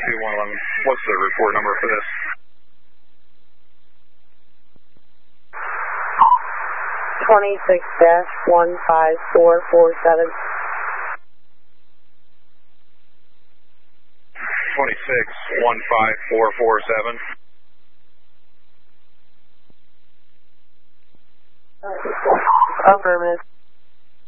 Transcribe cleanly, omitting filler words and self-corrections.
2111. What's the report number for this? 26-15447. 26-15447. Affirmative.